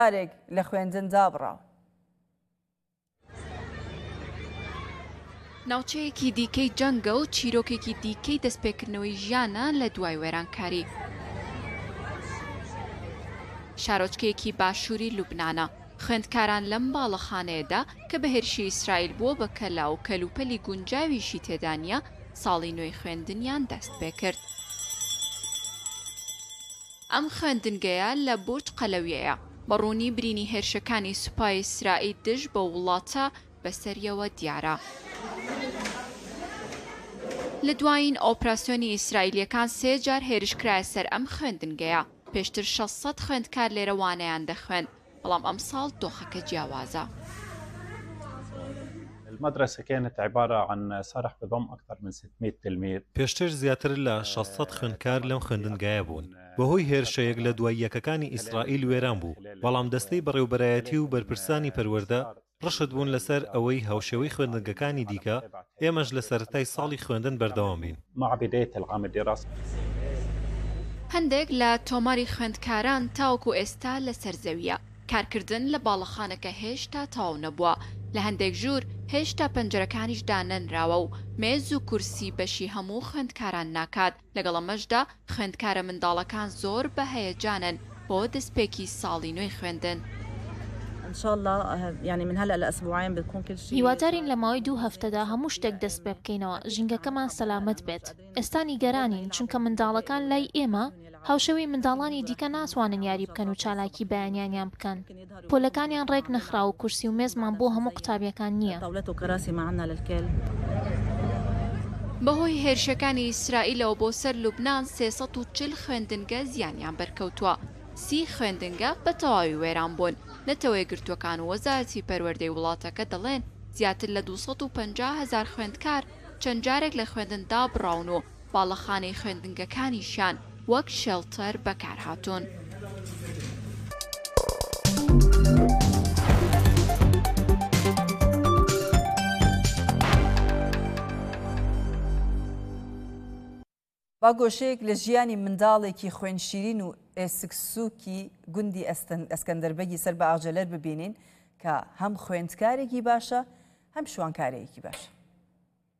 کارێک لە خوێندن دابڕاو. ناوچەیەکی دیکەی جەنگە و چیرۆکێکی دیکەی دەستپێکردنەوەی ژیانە لە دوای وێرانکاری. شارۆچکەیەکی باشووری لوبنانە. خوێندکاران لەم باڵەخانەیەدا کە بە هێرشی ئیسرائیل بووە بە کەلا و کەلوپەلی گونجاویشی تێدانە ساڵی نوێی خوێندنیان دەست پێ کرد. ئەم خوێندنگەیە لە بورج قەلەویەیە بەڕوونی برینی هێرشەکانی سوپای ئیسرائیل دژ بە وڵاتە بەسەریەوە دیارە. لە دوایین ئۆپراسیۆنی ئیسرائیلیەکان 3 جار هێرشکرایە سەر ئەم خوێندنگەیە. پێشتر 600 خوێندکار لێرەوانەیان دەخوێن، بەڵام ئەم ساڵ دۆخەکە جیاوازە. المدرسة كانت عبارة عن صرح بضم أكثر من 600 تلميذ. پێشتر زیاتر لە 600 خوێندکار لەم خوێندنگایە بوون. بەهۆی هێرشەیەک لە دواییەکەکانی ئیسرائیل وێران بوو، بەڵام دەستەی بەڕێوەبەرایەتی و بەرپرسانی پەروەردە ڕشت بوون لەسەر ئەوەی هاوشێوەی خوێندنگەکانی دیکە ئێمەش لە سەرەتای ساڵی خوێندن بەردەوام بین. مع بداية العام الدراسي. هەندێک لە تۆماری خوێندکاران تاوەکو ئێستا لە سەرزەویە. کارکردن لە باڵەخانەکە هێشتا تەواو نەبووە. لە هەندێک ژوور هێشتا پەنجەرەکانیش دانەنراوە و مێز و کورسی بەشی هەموو خوێندکاران ناکات. لەگەڵ ئەمەشدا خوێندکارە منداڵەکان زۆر بە هەیەجانن بۆ دەستپێکی ساڵی نوێی خوێندن. ان شاء الله يعني من هلا لاسبوعين بتكون كل شيء. هیوادارین لە ماوەی 2 هەفتەدا هەموو شتێک دەست پێ بکەینەوە ژینگەکەمان سەلامەت بێت. ئێستا نیگەرانین چونکە منداڵەکان لای ئێمە هاوشەوی منداڵانی دیکە ناتوانن یاری بکەن و چالاکی بەیانیان بکەن. پۆلەکانیان ڕێک نەخرا و کورسی و مێزمان بۆ هەموو قوتابیەکان نییە. بەهۆی هێرشەکانی ئیسرائیلەوە بۆ سەر لوبنان 340 خوێندنگە زیانیان بەرکەوتووە. 30 خوێندنگە بە تەواوی وێران بوون. نەتەوەی گرتوەکان و وەزارەتی پەروەردەی وڵاتەکە دەڵێن زیاتر لە 250,000 خوێندکار چەند جارێک لە خوێندندا بڕاون و باڵەخانەی خوێندنگەکانیشیان وەک شێڵتەر بەکارهاتوون. با گۆشەیەک لە ژیانی منداڵێکی خوێنشیرین و ئێسکسووکی گوندی ئەسکەندەربەگی سەر بە ئاژەلەر ببینین کە هەم خوێندکارێکی باشە هەم شوانکارێکی باشە.